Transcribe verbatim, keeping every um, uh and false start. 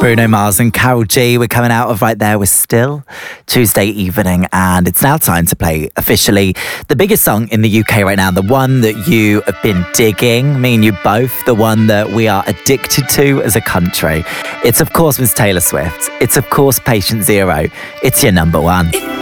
Bruno Mars and Karol G. We're coming out of right there. We're still Tuesday evening, and it's now time to play officially the biggest song in the U K right now, the one that you have been digging, me and you both, the one that we are addicted to as a country. It's of course Miss Taylor Swift. It's of course Patient Zero. It's your number one.